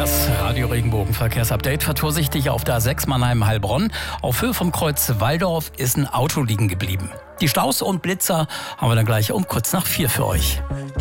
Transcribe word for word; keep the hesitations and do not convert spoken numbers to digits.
Das Radio Regenbogen Verkehrsupdate. Vervorsichtig auf der A sechs Mannheim-Heilbronn. Auf Höhe vom Kreuz Walldorf ist ein Auto liegen geblieben. Die Staus und Blitzer haben wir dann gleich um kurz nach vier für euch.